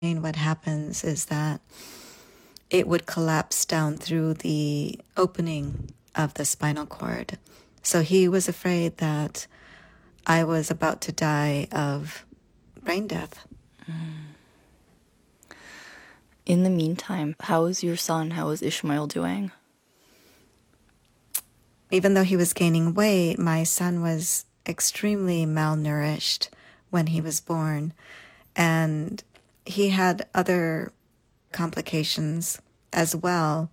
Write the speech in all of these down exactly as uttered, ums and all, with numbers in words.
And what happens is that it would collapse down through the opening of the spinal cord. So he was afraid that I was about to die of brain death. In the meantime, how is your son, how is Ishmael doing? Even though he was gaining weight, my son was extremely malnourished when he was born. And he had other complications as well.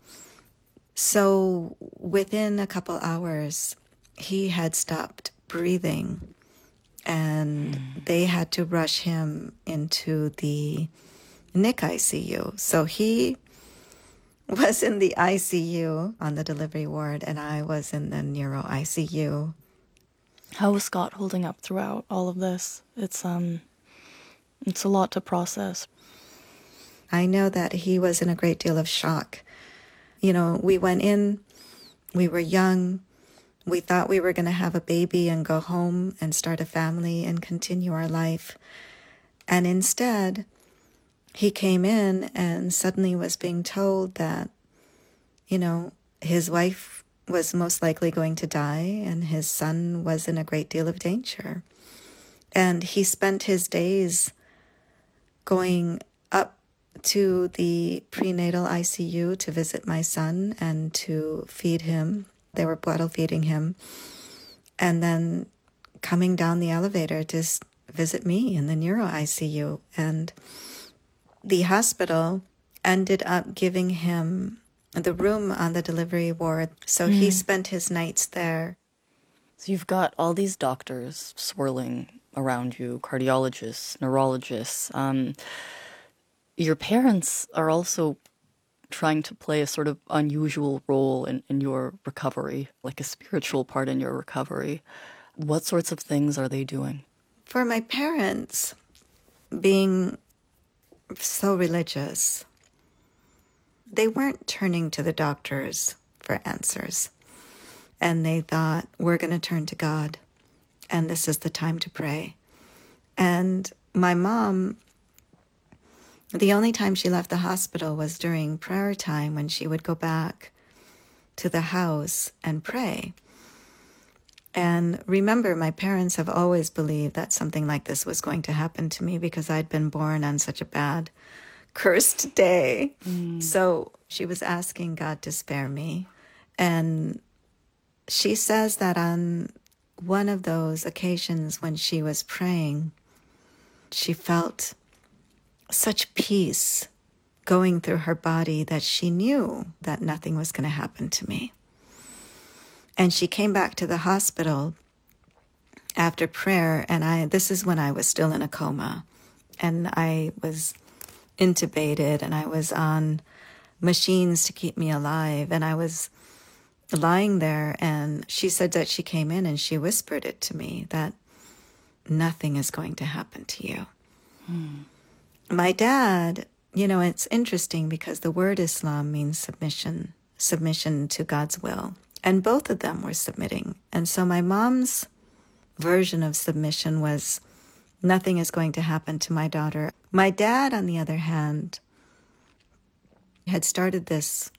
So within a couple hours, he had stopped breathing, and mm. they had to rush him into the N I C I C U. So he was in the I C U on the delivery ward, and I was in the neuro I C U. How was Scott holding up throughout all of this? It's um, it's a lot to process. I know that he was in a great deal of shock. You know, we went in, we were young, we thought we were going to have a baby and go home and start a family and continue our life. And instead, he came in and suddenly was being told that, you know, his wife was most likely going to die and his son was in a great deal of danger. And he spent his days going up to the prenatal I C U to visit my son and to feed him. They were bottle feeding him. And then coming down the elevator to visit me in the neuro I C U. And the hospital ended up giving him the room on the delivery ward. So mm. he spent his nights there. So you've got all these doctors swirling around you, cardiologists, neurologists. Um, your parents are also trying to play a sort of unusual role in, in your recovery, like a spiritual part in your recovery. What sorts of things are they doing? For my parents, being so religious, they weren't turning to the doctors for answers. And they thought, we're going to turn to God, and this is the time to pray. And my mom, the only time she left the hospital was during prayer time, when she would go back to the house and pray. And remember, my parents have always believed that something like this was going to happen to me because I'd been born on such a bad, cursed day. Mm. So she was asking God to spare me. And she says that on one of those occasions when she was praying, she felt such peace going through her body that she knew that nothing was going to happen to me. And she came back to the hospital after prayer, and I this is when I was still in a coma, and I was intubated, and I was on machines to keep me alive, and I was lying there, and she said that she came in and she whispered it to me, that nothing is going to happen to you. Hmm. My dad, you know, it's interesting because the word Islam means submission, submission to God's will. And both of them were submitting. And so my mom's version of submission was, nothing is going to happen to my daughter. My dad, on the other hand, had started this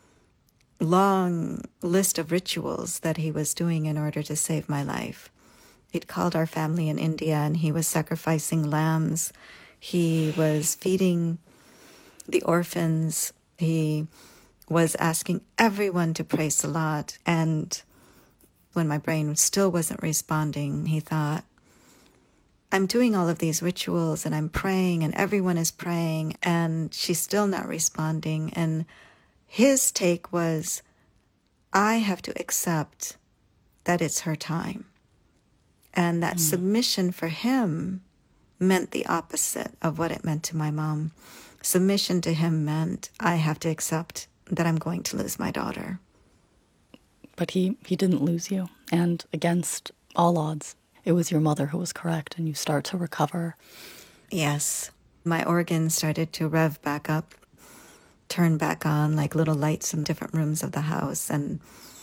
long list of rituals that he was doing in order to save my life. He'd called our family in India, and he was sacrificing lambs. He was feeding the orphans. He was asking everyone to pray Salat. And when my brain still wasn't responding, he thought, I'm doing all of these rituals and I'm praying and everyone is praying and she's still not responding. And his take was, I have to accept that it's her time. And that mm. submission for him meant the opposite of what it meant to my mom. Submission to him meant, I have to accept that I'm going to lose my daughter. But he, he didn't lose you. And against all odds, it was your mother who was correct, and you start to recover. Yes. My organs started to rev back up, turn back on like little lights in different rooms of the house. And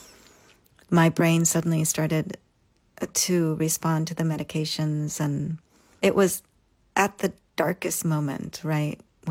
my brain suddenly started to respond to the medications. And it was at the darkest moment, right?